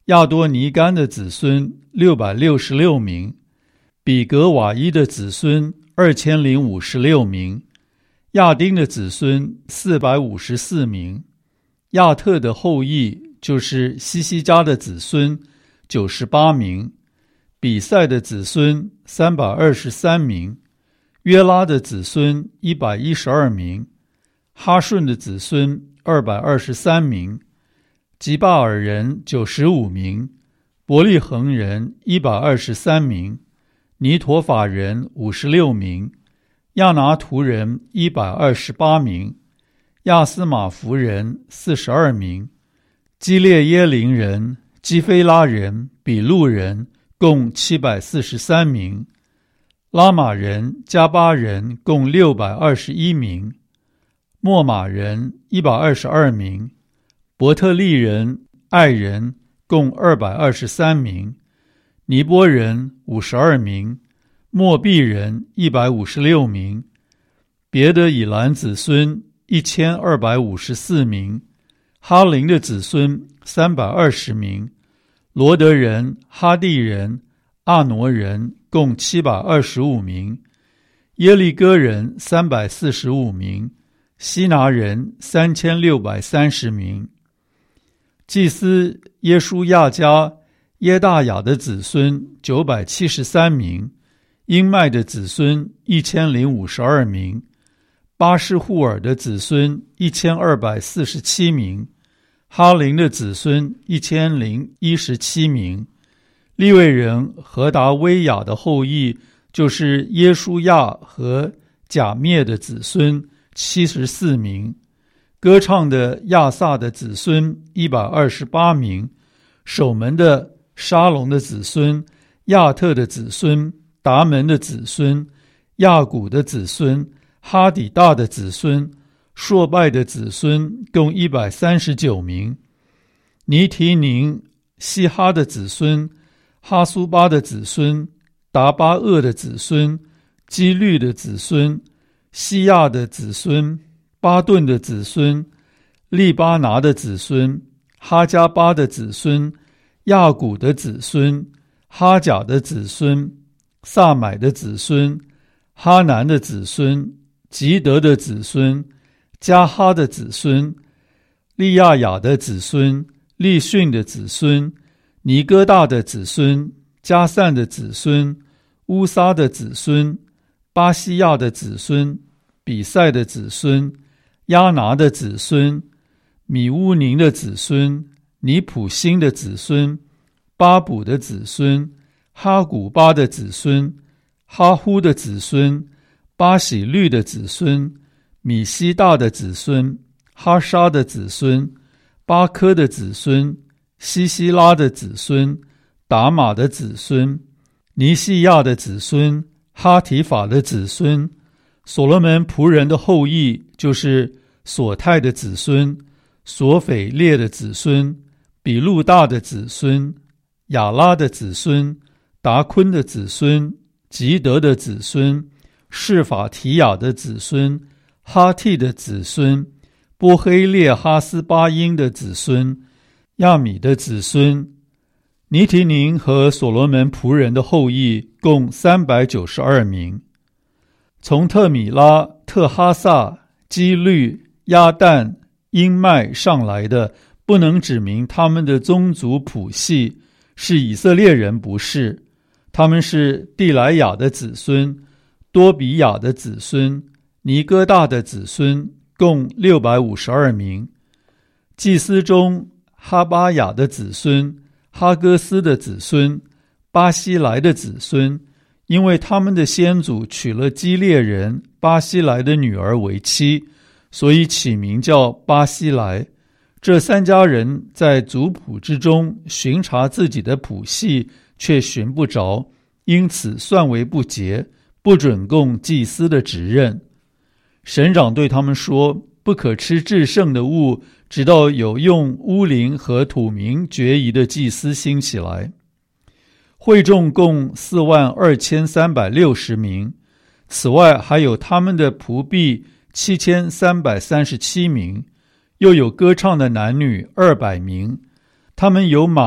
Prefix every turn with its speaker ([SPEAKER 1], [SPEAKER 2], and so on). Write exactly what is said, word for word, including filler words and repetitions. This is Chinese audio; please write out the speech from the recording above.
[SPEAKER 1] 亚多尼干的子孙六百六十六名，比格瓦伊的子孙二千零五十六名，亚丁的子孙四百五十四名，亚特的后裔就是西西家的子孙九十八名，比赛的子孙三百二十三名，约拉的子孙一百一十二名，哈顺的子孙二百二十三名，吉巴尔人九十五名，伯利恒人一百二十三名，尼陀法人五十六名，亚拿图人一百二十八名，亚斯马弗人四十二名，基列耶林人、基菲拉人、比路人共七百四十三名，拉玛人、加巴人共六百二十一名，莫马人一百二十二名，伯特利人、爱人共二百二十三名，尼波人五十二名，莫毕人一百五十六名，别的以兰子孙一千二百五十四名，哈林的子孙三百二十名，罗德人、哈地人、阿挪人共七百二十五名，耶利哥人三百四十五名，希拿人三千六百三十名。祭司耶书亚家耶大雅的子孙九百七十三名，英麦的子孙一千零五十二名，巴士户尔的子孙一千二百四十七名，哈林的子孙一千零一十七名。利未人何达威雅的后裔就是耶书亚和甲灭的子孙七十四名，歌唱的亚萨的子孙一百二十八名，守门的沙龙的子孙、亚特的子孙、达门的子孙、亚古的子孙、哈底大的子孙、朔拜的子孙共一百三十九名，尼提宁、希哈的子孙、哈苏巴的子孙、达巴厄的子孙、基律的子孙、西亚的子孙、巴顿的子孙、利巴拿的子孙、哈加巴的子孙、亚古的子孙、哈甲的子孙、萨买的子孙、哈南的子孙、吉德的子孙、加哈的子孙、利亚雅的子孙、利逊的子孙、尼哥大的子孙、加散的子孙、乌撒的子孙、巴西亚的子孙、比赛的子孙、亚拿的子孙、米乌宁的子孙、尼普辛的子孙、巴卜的子孙、哈古巴的子孙、哈呼的子孙、巴喜律的子孙、米西大的子孙、哈沙的子孙、巴科的子孙、西西拉的子孙、达玛的子孙、尼西亚的子孙、哈提法的子孙。所罗门仆人的后裔就是索泰的子孙、索斐列的子孙、比路大的子孙、亚拉的子孙、达昆的子孙、吉德的子孙、示法提亚的子孙、哈替的子孙、波黑列哈斯巴因的子孙、亚米的子孙。尼提宁和所罗门仆人的后裔共三百九十二名。从特米拉、特哈萨、基律、亚旦、英麦上来的，不能指明他们的宗族谱系，是以色列人不是。他们是地莱雅的子孙、多比亚的子孙、尼哥大的子孙，共六百五十二名。祭司中哈巴雅的子孙、哈哥斯的子孙、巴西莱的子孙，因为他们的先祖娶了基列人巴西莱的女儿为妻，所以起名叫巴西莱。这三家人在族谱之中巡查自己的谱系，却寻不着，因此算为不洁，不准供祭司的职任。省长对他们说，不可吃至圣的物，直到有用乌灵和土名决疑的祭司兴起来。会众共四万二千三百六十名，此外还有他们的仆婢七千三百三十七名，又有歌唱的男女二百名，他们有马